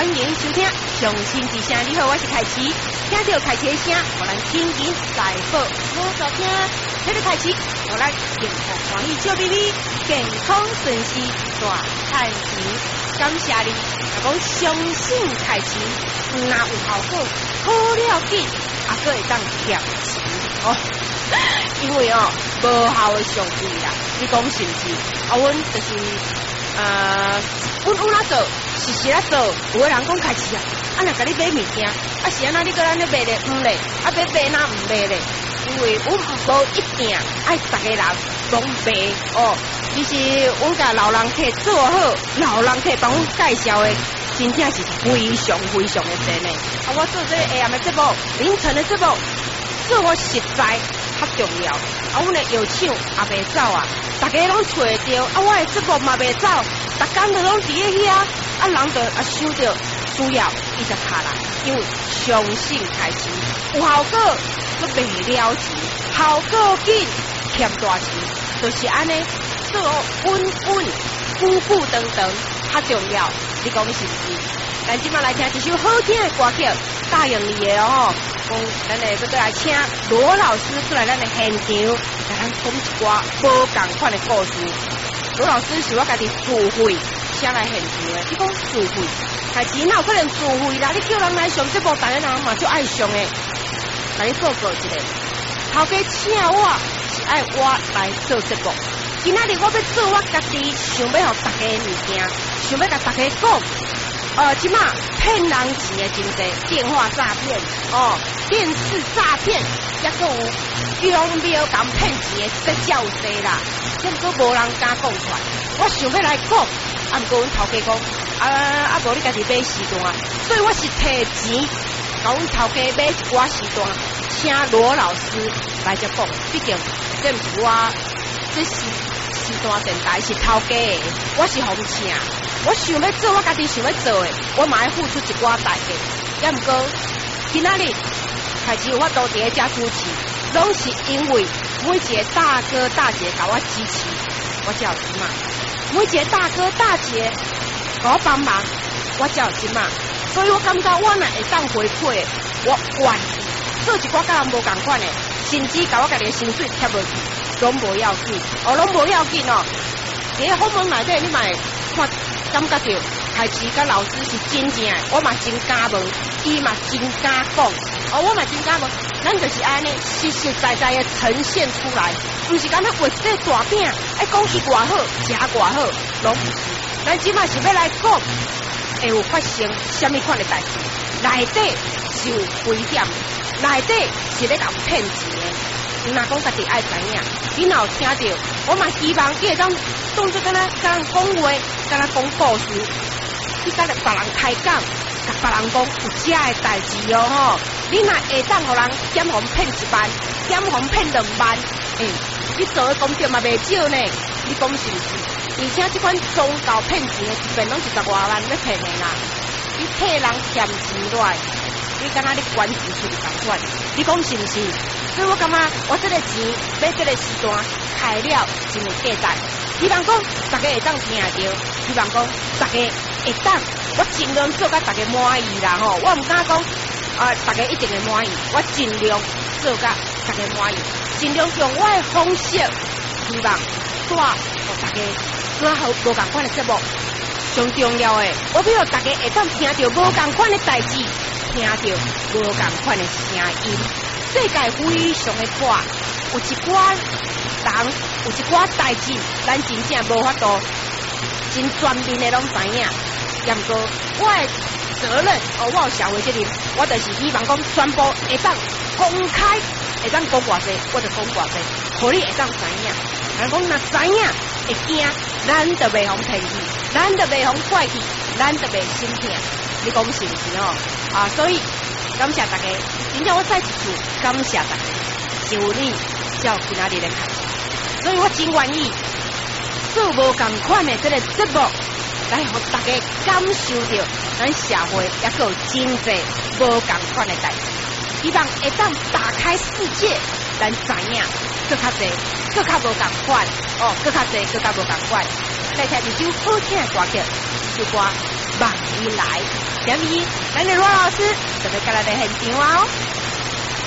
欢迎收听上新之声。你好，我是凯琪。听到凯琪的声，我咱心情来报好收听。这个凯琪，我咱幸福欢喜笑眯眯，健康顺遂大赚钱。感谢你，若讲相信凯琪，若有效果，好了紧，还佫会当赚钱哦。因为哦，无效的上贵啦，你讲是毋是？啊，阮就是阮有哪做，是哪做。有个人讲开始啊，若甲你买物件，啊是安那你搁咱咧买咧，咧，啊买哪毋买咧？因为阮无一定爱逐个人拢买哦。其实阮甲老人客做好，老人客帮阮介绍的，真正是非常非常的真诶。啊，我做这个 AM 的节目，凌晨的节目，做我实在较重要。啊，阮的药厂也袂走啊，大家拢找得到。啊，我的节目嘛袂走，逐工都拢伫咧遐，啊，人就想到需要伊就卡来，因为相信开始有效果，佮袂了钱，效果紧，欠大钱，就是安尼，做稳稳、久久长长较重要。你讲是毋是？咱即马来听一首好听的歌曲，答应你的哦。讲咱会要来请罗老师出来咱的现场，甲咱讲一寡无共款的故事。罗老师是我家己自费请来现场的，你讲自费，但是哪有可能自费啦？你叫人来上节目，大家人嘛就爱上的。来报告一下，头家请我是爱我来做节目。今仔日我要做我家己想要互大家的物件，想要甲大家讲。即马骗人钱的真济，电话诈骗哦，电视诈骗，也佫有用秒共骗钱的，这较有济啦，这都无人敢讲出来。我想要来讲，啊，毋过阮头家讲，无你家己买时段，所以我是摕钱，甲阮头家买一寡时段，请罗老师来遮讲，毕竟这毋是我，这是时段电台是头家的，我是红请。我想要做我家己想要做的，我嘛要付出一寡代价。也毋过，今仔日开始有法度伫咧遮主持，拢是因为每一个大哥大姐甲我支持，我才有即嘛。每一个大哥大姐甲我帮忙，我才有即嘛。所以我感觉我若会当回馈的，我愿意做一寡甲人无共款的，甚至甲我家己的薪水贴落去，拢无要紧，拢无要紧哦。伫咧访问内底，你嘛会感觉到开始甲老师是真正的，我嘛真敢问，伊嘛真敢讲，我嘛真敢问，咱就是安尼实实在在的呈现出来，不是敢若画一个大饼，爱讲伊偌好，食偌好，拢不是。咱即马是要来讲，会有发生什么款的代志，内底是有危险，内底是咧共骗钱的。若讲家己爱知影，你若有听到，我嘛希望你会当当作敢若甲人讲话，敢若讲故事，你甲别人开讲，甲别人讲有遮的代志哦吼。你若会当互人减互骗一万，减互骗2万，你做的功德嘛袂少呢。你讲是毋是？而且这款宗教骗钱的，一遍拢是10多万要骗的啦。你替人欠钱落来，你敢若你管钱出去共款，你讲是毋是？所以我感觉我这个钱买这个时段开了真有价值，希望讲大家会当听得到，希望讲大家会当，我尽量做甲大家满意啦吼，我唔敢讲大家一定会满意，我尽量做甲大家满意，尽量用我的方式，希望带互大家更好无共款的节目。上重要的，我要大家会当听到无共款的代志，听到无共款的声音。世界非常的大，有一寡人，有一寡代志，咱真正无法度真全面的拢知影。也毋过我的责任，我有社会责任，我就是希望讲全部会当公开，会当讲偌济，我就讲偌济，互你会当知影。人讲若知影会惊，咱就袂互骗去，咱就袂互怪去，咱就袂心痛。你讲是毋是哦？所以。感谢大家，真正我再一次感谢大家，有你才有今仔日的开始，所以我真愿意做无共款的这个节目，来互大家感受到咱社会也有真济无共款的代志，希望会当打开世界，咱知影更较济，更较无共款，更较济，更较无共款。来听一首好听的歌曲，一首歌望你来。下面咱的罗老师就要跟咱来现场哦。